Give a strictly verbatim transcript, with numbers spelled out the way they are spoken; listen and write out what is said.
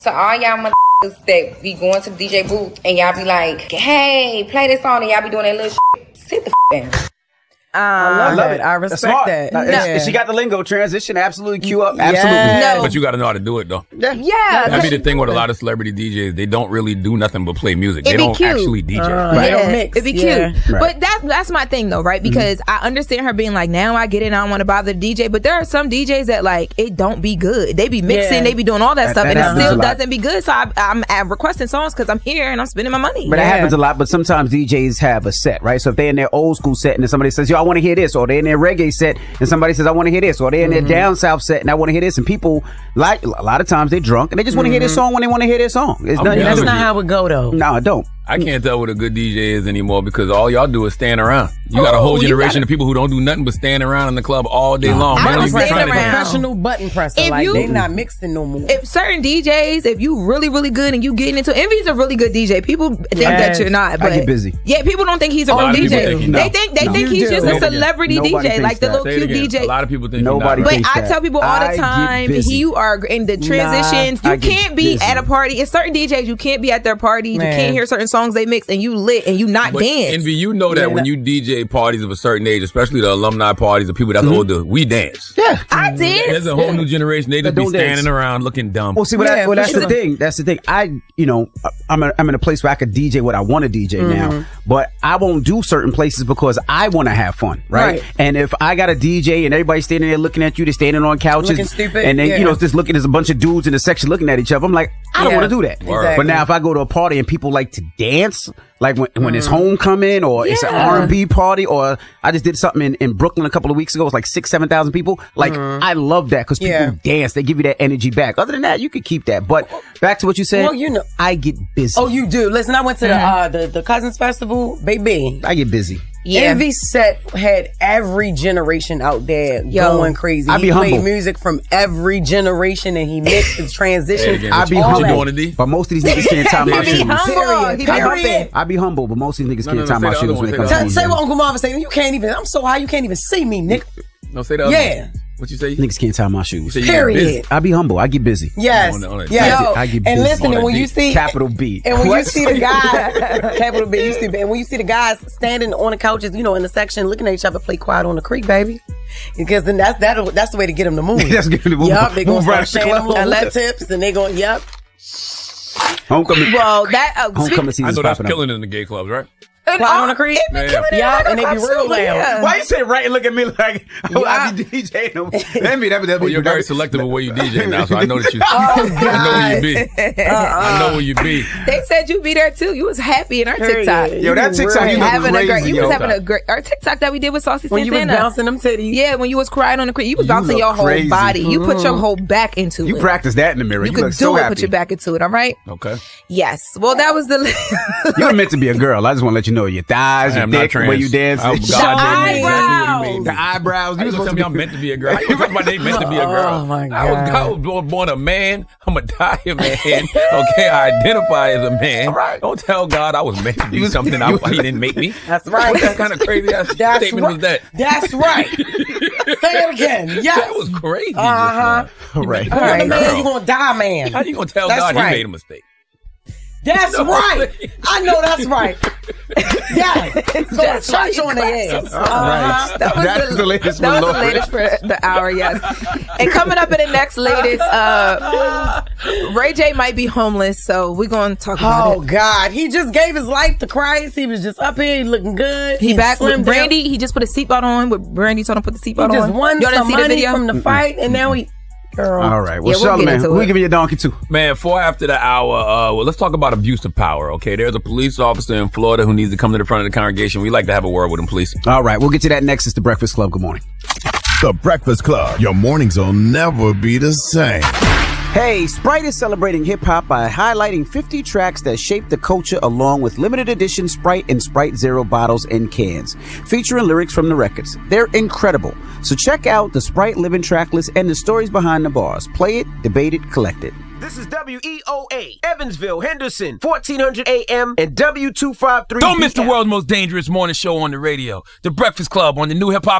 To all y'all motherfuckers that be going to the D J booth and y'all be like, hey, play this song, and y'all be doing that little shit, sit the f down. Uh, I love, love it. it. I respect that. No. Yeah. If she got the lingo, transition, absolutely cue up, absolutely. Yes. But you got to know how to do it, though. Yeah. yeah That'd be the thing with a lot of celebrity D Js. They don't really do nothing but play music. It'd they don't cute. actually D J. Uh, right. They Yeah, don't mix. it'd be Yeah. cute. Right. But that, that's my thing, though, right? Because mm-hmm. I understand her being like, now I get it, I don't want to bother the D J. But there are some D Js that, like, it don't be good. They be mixing, Yeah. they be doing all that, That- stuff, that and it happens still a lot. doesn't be good. So I, I'm, I'm requesting songs because I'm here and I'm spending my money. But Yeah. that happens a lot. But sometimes D Js have a set, right? So if they're in their old school set and then somebody says, yo, I want to hear this, or they're in their reggae set and somebody says, I want to hear this, or they're in Mm-hmm. their down south set and I want to hear this, and people, like, a lot of times they're drunk and they just want to hear this song when they want to hear their song. It's I'm nothing- be That's honest not with you. how it go, though. No, I don't. I can't tell what a good D J is anymore because all y'all do is stand around. You got a Oh, whole you generation gotta- of people who don't do nothing but stand around in the club all day long. I They don't don't even stand trying to around. Professional button presser. If Like, you- they not mixing no more. If certain D Js, if you really, really good and you getting into Envy's a really good D J. People think Yes. that you're not. But I get busy. Yeah, people don't think he's a A lot real of D people J. think he- They no. think they No. think You he's do. just Say a it again. celebrity Nobody D J, thinks like the that. little Say it cute again. D J. A lot of people think Nobody you're not. But thinks I that. tell people all the I get time, busy. you are in the transitions. I you get can't be busy. at a party. In certain D Js, you can't be at their parties. Man. You can't hear certain songs they mix, and you lit and you not But dance. Envy, you know that Yeah. when you D J parties of a certain age, especially the alumni parties of people that's older, we dance. Yeah. I dance. There's a whole new generation. They just be don't dance. standing around looking dumb. Well, see, but Yeah, that, well, for that's sure. the thing. That's the thing. I, you know, I'm a, I'm in a place where I could D J what I want to D J Mm-hmm. now, but I won't do certain places because I want to have fun, right? Right. And if I got a D J and everybody's standing there looking at you, they're standing on couches, Looking stupid, and then yeah. you know just looking, there's a bunch of dudes in the section looking at each other. I'm like, I don't Yeah, want to do that. exactly. But now if I go to a party and people like to dance, like when when it's homecoming or it's an Yeah. R and B party, or I just did something in, in Brooklyn a couple of weeks ago. It was like six, seven thousand people. Like I love that because people Yeah. dance. They give you that energy back. Other than that, you could keep that. But back to what you said. Well, you know- I get busy. Oh, you do. Listen, I went to the uh, the, the Cousins Festival, baby. I get busy. Yeah. Envy set had every generation out there Yo. going crazy. I he be played humble. music from every generation and he mixed the Say it transitions. again. I What be you- what you humble, doing, D? but most of these niggas can't tie my He be shoes. humble. He be Period. humping. I be humble, but most of these niggas No, can't no, no, tie say my the other shoes one, when it say comes the to Say, other say DJing. what Uncle Marvin said. You can't even. I'm so high. You can't even see me, Nick. No, say the other Yeah. one. What you say? Niggas can't tie my shoes. Say you get busy. Period. I be humble. I get busy. Yes. On the- on the- yes. Yo, I get and busy. listen, On and the when you D. see Capital B. And when you What? see the guys, capital B, you see, and when you see the guys standing on the couches, you know, in the section, looking at each other, play Quiet on the Creek, baby, because then that's that that's the way to get them to move. That's good to move. Yup, they gonna Move right start the sharing them club. little lip tips, and they going, yup. Homecoming. Well, that uh, Homecoming speak- season's I know that's popping up. killing in the gay clubs, right? and Quiet all- on the Creek? it be Yeah, yeah. killing it. Yeah, and they be real Absolutely, loud. yeah. Why you say right and look at me like oh, I be DJing them? That mean that be that Well, be you're very selective of where you D J now, so I know that you. I know where you be. I know where you be. They said you be there too. You was happy in our Period. TikTok. Yo, that TikTok you look having a great. crazy, You was yo. having a great. Our TikTok that we did with Saucy When you was Santana. bouncing them titties. Yeah, when you was crying on the creek, you was You bouncing look your whole crazy. body. You put your whole back into You it. practice that in the mirror. You You, could look do so it. happy. Put your back into it. All right. Okay. Yes. Well, that was the. You're meant to be a girl. I just want to let you know your thighs, I your am not dick, trans. where you dance, Oh, the God, I know exactly what you mean. the eyebrows. You You was supposed gonna tell to me I'm meant to be a girl. How you talking about they meant to be a girl? Oh, my I was, I was born- born a man. I'm a die a man. Okay, I identify as a man. All right. Don't tell God I was meant to be You- something I, you- he didn't make me. That's right. What kind of crazy ass That's statement right. was that? That's right. Say it again. Yes. That was crazy. Uh huh. All right. You're All the man, girl. you gonna die, man. How you gonna tell That's God right. he made a mistake? That's No. right. I know that's right. Yes. Go That's to church right. on their ass. All Uh-huh. right. That was, That's the, the latest that with was the Lord. latest for the hour, yes. And coming up in the next latest, uh, Ray J might be homeless, so we're going to talk about Oh it. God, he just gave his life to Christ. He was just up here, he looking good. He back slimmed with down. Brandy. He just put a seatbelt on. With Brandy told him to put the He seatbelt on. just won Y'all didn't some see the money video? from the fight, and now he. Girl. All right. Well, Yeah, we'll get Charlamagne, into who it. we give you a donkey to? Man, four after the hour, uh, well, let's talk about abuse of power, okay? There's a police officer in Florida who needs to come to the front of the congregation. We like to have a word with him, please. All right. We'll get to that next. It's the Breakfast Club. Good morning. The Breakfast Club. Your mornings will never be the same. Hey, Sprite is celebrating hip-hop by highlighting fifty tracks that shaped the culture along with limited edition Sprite and Sprite Zero bottles and cans, featuring lyrics from the records. They're incredible. So check out the Sprite Living track list and the stories behind the bars. Play it, debate it, collect it. This is W E O A, Evansville, Henderson, fourteen hundred A M and W two fifty-three. Don't miss the B F. world's most dangerous morning show on the radio. The Breakfast Club on the new hip hop